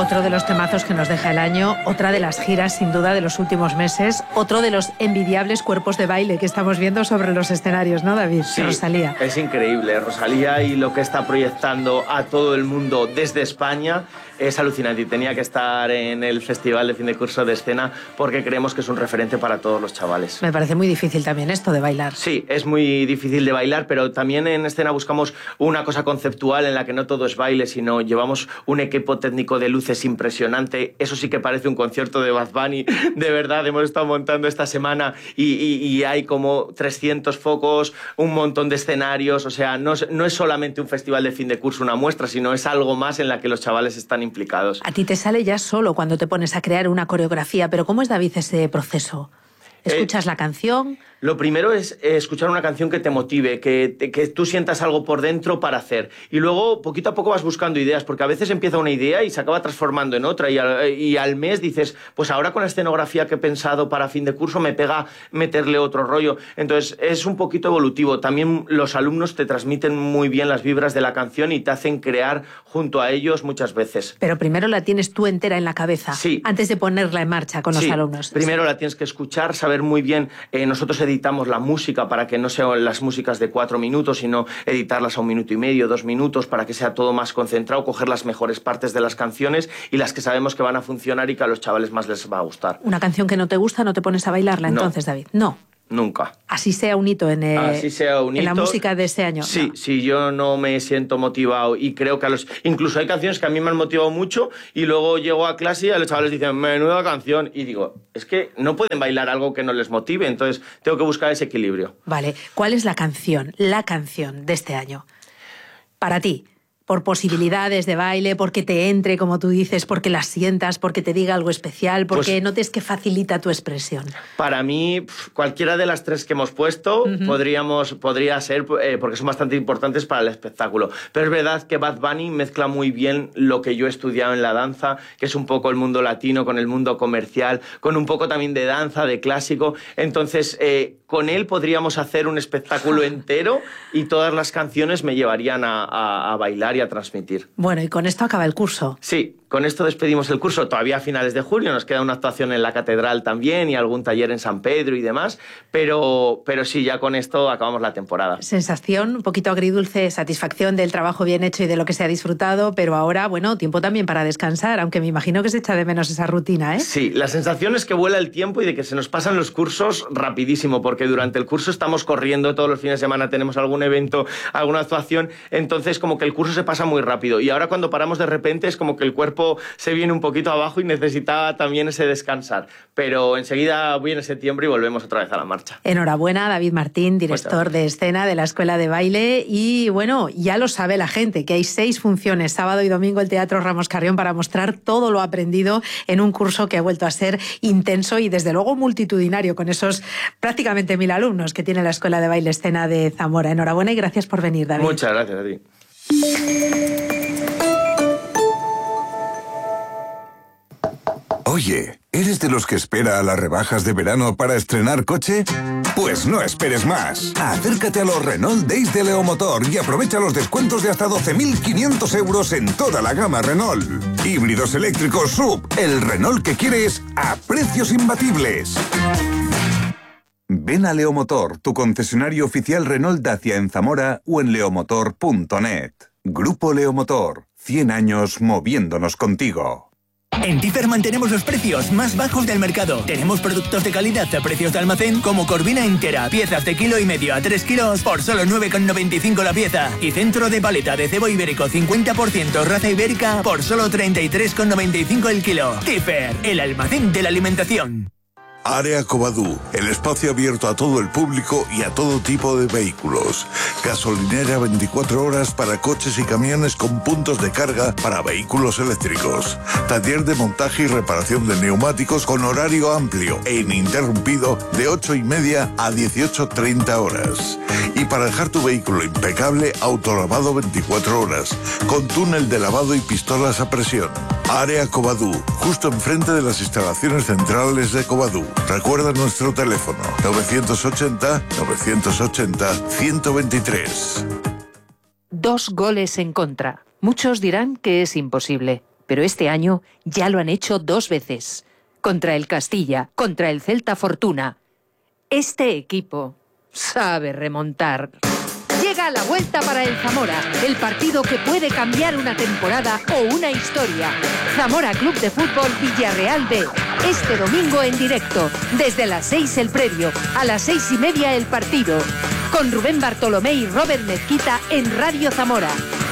Otro de los temazos que nos deja el año, otra de las giras sin duda de los últimos meses, otro de los envidiables cuerpos de baile que estamos viendo sobre los escenarios, ¿no, David? Sí, Rosalía. Es increíble. Rosalía y lo que está proyectando a todo el mundo desde España es alucinante y tenía que estar en el Festival de Fin de Curso de Escena porque creemos que es un referente para todos los chavales. Me parece muy difícil también esto de bailar. Sí, es muy difícil de bailar, pero también en escena buscamos una cosa conceptual en la que no todo es baile, sino llevamos un equipo técnico de luces impresionante. Eso sí que parece un concierto de Bad Bunny. De verdad, hemos estado montando esta semana y hay como 300 focos, un montón de escenarios. O sea, no es solamente un festival de fin de curso, una muestra, sino es algo más en la que los chavales están implicados. A ti te sale ya solo cuando te pones a crear una coreografía, pero ¿cómo es, David, ese proceso? ¿Escuchas la canción? Lo primero es escuchar una canción que te motive, que tú sientas algo por dentro para hacer. Y luego, poquito a poco vas buscando ideas, porque a veces empieza una idea y se acaba transformando en otra. Y al mes dices, pues ahora con la escenografía que he pensado para fin de curso me pega meterle otro rollo. Entonces, es un poquito evolutivo. También los alumnos te transmiten muy bien las vibras de la canción y te hacen crear junto a ellos muchas veces. Pero primero la tienes tú entera en la cabeza, sí, antes de ponerla en marcha con los alumnos. Primero la tienes que escuchar, saber muy bien. Nosotros editamos la música para que no sean las músicas de 4 minutos, sino editarlas a 1 minuto y medio, 2 minutos, para que sea todo más concentrado, coger las mejores partes de las canciones y las que sabemos que van a funcionar y que a los chavales más les va a gustar. ¿Una canción que no te gusta, no te pones a bailarla entonces, David? No. Nunca. Así sea un hito en la música de este año. Sí, no. Si yo no me siento motivado y creo que incluso hay canciones que a mí me han motivado mucho y luego llego a clase y a los chavales dicen, menuda canción, y digo, es que no pueden bailar algo que no les motive, entonces tengo que buscar ese equilibrio. Vale, ¿cuál es la canción de este año? Para ti. Por posibilidades de baile, porque te entre, como tú dices, porque la sientas, porque te diga algo especial, porque notes que facilita tu expresión. Para mí, cualquiera de las 3 que hemos puesto podría ser, porque son bastante importantes para el espectáculo. Pero es verdad que Bad Bunny mezcla muy bien lo que yo he estudiado en la danza, que es un poco el mundo latino con el mundo comercial, con un poco también de danza, de clásico. Entonces, con él podríamos hacer un espectáculo entero y todas las canciones me llevarían a bailar y a transmitir. Bueno, y con esto acaba el curso. Sí, con esto despedimos el curso. Todavía a finales de julio nos queda una actuación en la Catedral también y algún taller en San Pedro y demás, pero sí, ya con esto acabamos la temporada. Sensación, un poquito agridulce, satisfacción del trabajo bien hecho y de lo que se ha disfrutado, pero ahora, bueno, tiempo también para descansar, aunque me imagino que se echa de menos esa rutina, ¿eh? Sí, la sensación es que vuela el tiempo y de que se nos pasan los cursos rapidísimo, porque durante el curso estamos corriendo, todos los fines de semana tenemos algún evento, alguna actuación, entonces como que el curso se pasa muy rápido y ahora cuando paramos de repente es como que el cuerpo se viene un poquito abajo y necesita también ese descansar, pero enseguida viene septiembre y volvemos otra vez a la marcha. Enhorabuena, David Martín, director de escena de la Escuela de Baile, y bueno, ya lo sabe la gente, que hay 6 funciones, sábado y domingo, el Teatro Ramos Carrión, para mostrar todo lo aprendido en un curso que ha vuelto a ser intenso y desde luego multitudinario, con esos prácticamente 1000 alumnos que tiene la Escuela de Baile Escena de Zamora. Enhorabuena y gracias por venir, David. Muchas gracias a ti. Oye, ¿eres de los que espera a las rebajas de verano para estrenar coche? Pues no esperes más. Acércate a los Renault Days de Leomotor y aprovecha los descuentos de hasta 12.500 euros en toda la gama Renault. Híbridos eléctricos SUV, el Renault que quieres a precios imbatibles. Ven a Leomotor, tu concesionario oficial Renault Dacia en Zamora o en leomotor.net. Grupo Leomotor, 100 años moviéndonos contigo. En Differ mantenemos los precios más bajos del mercado. Tenemos productos de calidad a precios de almacén como corvina entera, piezas de 1,5 kg a 3 kilos por solo 9,95 la pieza. Y centro de paleta de cebo ibérico 50% raza ibérica por solo 33,95 el kilo. Differ, el almacén de la alimentación. Área Covadú, el espacio abierto a todo el público y a todo tipo de vehículos. Gasolinera 24 horas para coches y camiones con puntos de carga para vehículos eléctricos. Taller de montaje y reparación de neumáticos con horario amplio e ininterrumpido de 8:30 a 18:30 horas. Y para dejar tu vehículo impecable, autolavado 24 horas, con túnel de lavado y pistolas a presión. Área Covadú, justo enfrente de las instalaciones centrales de Covadú. Recuerda nuestro teléfono 980-980-123. 2 goles en contra. Muchos dirán que es imposible. pero este año ya lo han hecho 2 veces. Contra el Castilla, contra el Celta Fortuna. Este equipo sabe remontar. Llega la vuelta para el Zamora, el partido que puede cambiar una temporada o una historia. Zamora Club de Fútbol Villarreal B. Este domingo en directo, desde las 6 el previo, a las 6:30 el partido. Con Rubén Bartolomé y Robert Mezquita en Radio Zamora.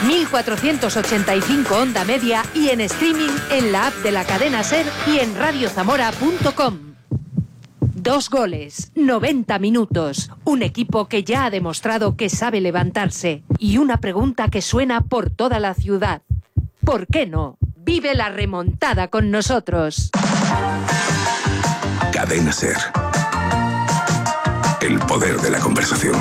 1485 onda media y en streaming en la app de la cadena SER y en radiozamora.com. 2 goles, 90 minutos, un equipo que ya ha demostrado que sabe levantarse y una pregunta que suena por toda la ciudad. ¿Por qué no? Vive la remontada con nosotros. Cadena SER. El poder de la conversación.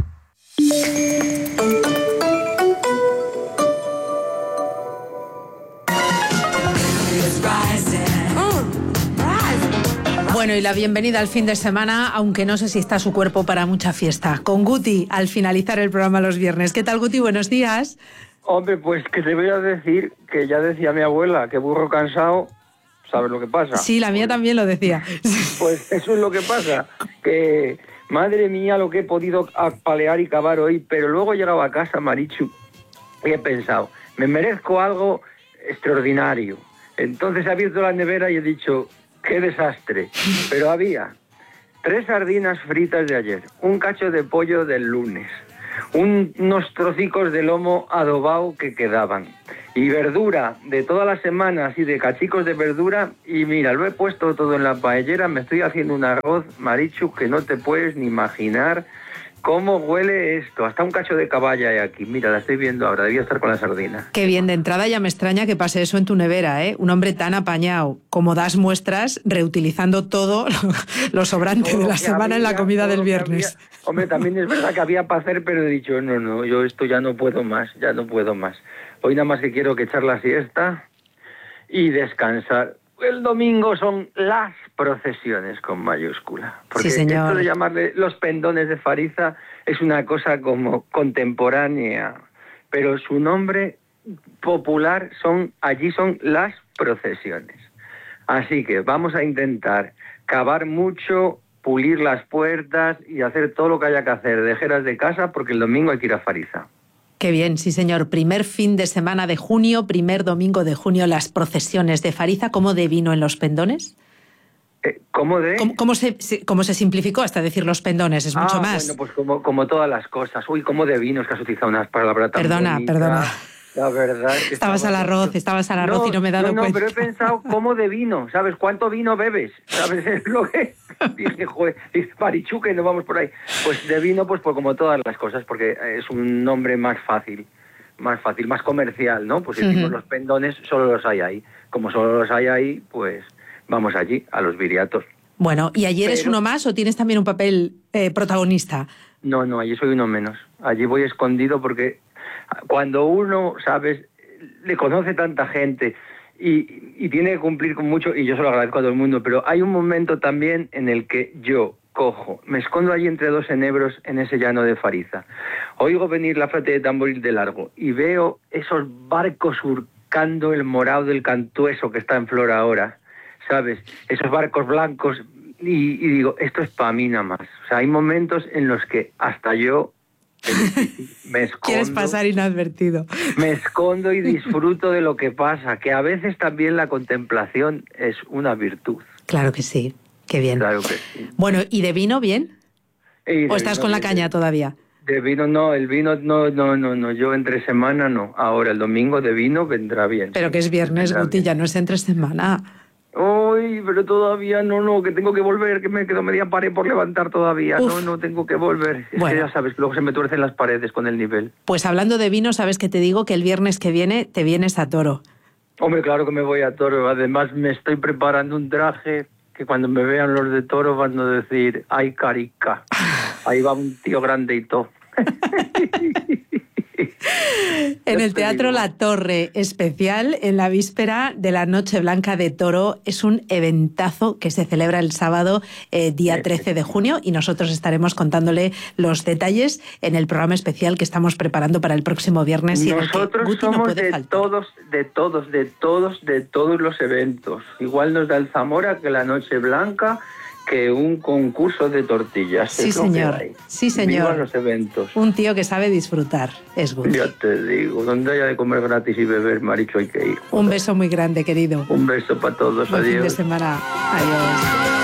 Bueno, y la bienvenida al fin de semana, aunque no sé si está su cuerpo para mucha fiesta. Con Guti, al finalizar el programa los viernes. ¿Qué tal, Guti? Buenos días. Hombre, pues que te voy a decir que ya decía mi abuela, que burro cansado, ¿sabes lo que pasa? Sí, la mía también lo decía. Pues eso es lo que pasa, que madre mía lo que he podido apalear y cavar hoy, pero luego he llegado a casa, Marichu, y he pensado, me merezco algo extraordinario. Entonces he abierto la nevera y he dicho, ¡qué desastre! Pero había 3 sardinas fritas de ayer, un cacho de pollo del lunes, unos trocicos de lomo adobado que quedaban, y verdura de toda la semana, así de cachicos de verdura, y mira, lo he puesto todo en la paellera, me estoy haciendo un arroz, Marichu, que no te puedes ni imaginar cómo huele esto. Hasta un cacho de caballa hay aquí. Mira, la estoy viendo ahora, debía estar con la sardina. Qué bien, de entrada ya me extraña que pase eso en tu nevera, ¿eh? Un hombre tan apañado, como das muestras, reutilizando todo lo sobrante de la semana en la comida del viernes. Hombre, también es verdad que había para hacer, pero he dicho, no, yo esto ya no puedo más, ya no puedo más. Hoy nada más que quiero que echar la siesta y descansar. El domingo son las procesiones con mayúscula. Porque sí, señor. Esto de llamarle los pendones de Fariza es una cosa como contemporánea, pero su nombre popular allí son las procesiones. Así que vamos a intentar cavar mucho, pulir las puertas y hacer todo lo que haya que hacer, dejeras de casa, porque el domingo hay que ir a Fariza. Qué bien, sí señor. Primer fin de semana de junio, primer domingo de junio, las procesiones de Fariza. ¿Cómo de vino en los pendones? ¿Cómo de? ¿Cómo se simplificó hasta decir los pendones? Es mucho más. Bueno, pues como todas las cosas. Uy, ¿cómo de vinos que has utilizado una palabra tan bonita? Perdona. La verdad es que estabas al arroz y no me he dado cuenta. No, pero he pensado, ¿cómo de vino? ¿Sabes cuánto vino bebes? ¿Sabes? Es lo que dije, joder, Marichu, que no vamos por ahí. Pues de vino, pues como todas las cosas, porque es un nombre más fácil, más comercial, ¿no? Pues si decimos los pendones, solo los hay ahí. Como solo los hay ahí, pues vamos allí, a los viriatos. Bueno, ¿y allí eres uno más o tienes también un papel protagonista? No, allí soy uno menos. Allí voy escondido porque cuando uno, ¿sabes?, le conoce tanta gente y tiene que cumplir con mucho, y yo se lo agradezco a todo el mundo, pero hay un momento también en el que yo cojo, me escondo allí entre 2 enebros en ese llano de Fariza, oigo venir la flauta de tamboril de largo y veo esos barcos surcando el morado del Cantueso que está en flor ahora, ¿sabes?, esos barcos blancos, y digo, esto es para mí nada más. O sea, hay momentos en los que hasta yo me escondo. Quieres pasar inadvertido. Me escondo y disfruto de lo que pasa, que a veces también la contemplación es una virtud. Claro que sí, qué bien. Claro que sí. Bueno, ¿y de vino bien? ¿O estás con la caña todavía? De vino no, el vino no, yo entre semana no. Ahora el domingo de vino vendrá bien. Pero que es viernes, Guti, ya no es entre semana. Uy, pero todavía no, que tengo que volver, que me quedo media pared por levantar todavía. Uf. No, tengo que volver. Es que ya sabes, luego se me tuercen las paredes con el nivel. Pues hablando de vino, ¿sabes que te digo? Que el viernes que viene te vienes a Toro. Hombre, claro que me voy a Toro. Además, me estoy preparando un traje que cuando me vean los de Toro van a decir, ¡ay, carica! Ahí va un tío grande y todo. En el Teatro La Torre, especial en la víspera de la Noche Blanca de Toro. Es un eventazo que se celebra el sábado, día 13 de junio, y nosotros estaremos contándole los detalles en el programa especial que estamos preparando para el próximo viernes. Nosotros somos de todos los eventos. Igual nos da el Zamora que la Noche Blanca, que un concurso de tortillas. Sí, señor. Sí, señor. Viva los eventos. Un tío que sabe disfrutar. Es Guti. Ya te digo, donde haya de comer gratis y beber, Marichu, hay que ir. Un beso muy grande, querido. Un beso para todos. Buen adiós. fin de semana. Adiós.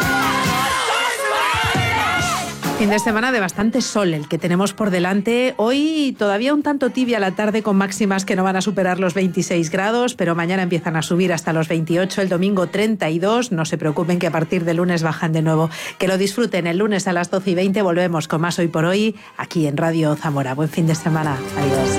Fin de semana de bastante sol el que tenemos por delante. Hoy todavía un tanto tibia la tarde, con máximas que no van a superar los 26 grados, pero mañana empiezan a subir hasta los 28, el domingo 32. No se preocupen que a partir del lunes bajan de nuevo. Que lo disfruten. El lunes a las 12:20 volvemos con más Hoy por Hoy aquí en Radio Zamora. Buen fin de semana. Adiós.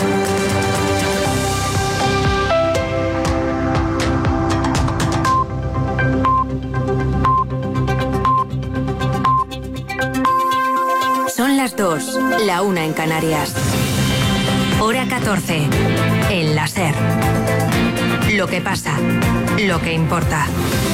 Son las 2, la 1 en Canarias. Hora 14, en la SER. Lo que pasa, lo que importa.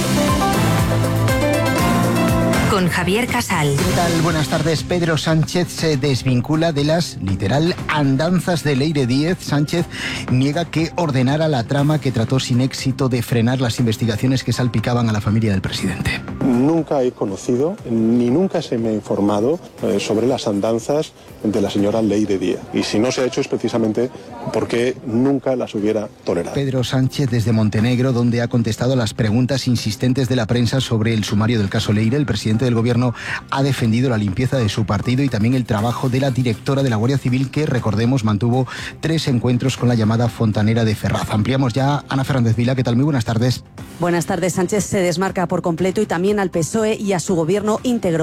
Con Javier Casal. ¿Qué tal? Buenas tardes. Pedro Sánchez se desvincula de las, literal, andanzas de Leire Díez. Sánchez niega que ordenara la trama que trató sin éxito de frenar las investigaciones que salpicaban a la familia del presidente. Nunca he conocido, ni nunca se me ha informado sobre las andanzas de la señora Leire Díez. Y si no se ha hecho es precisamente porque nunca las hubiera tolerado. Pedro Sánchez desde Montenegro, donde ha contestado a las preguntas insistentes de la prensa sobre el sumario del caso Leire. El presidente del gobierno ha defendido la limpieza de su partido y también el trabajo de la directora de la Guardia Civil, que, recordemos, mantuvo 3 encuentros con la llamada fontanera de Ferraz. Ampliamos ya. Ana Fernández Vila, ¿qué tal? Muy buenas tardes. Buenas tardes. Sánchez se desmarca por completo y también al PSOE y a su gobierno íntegro.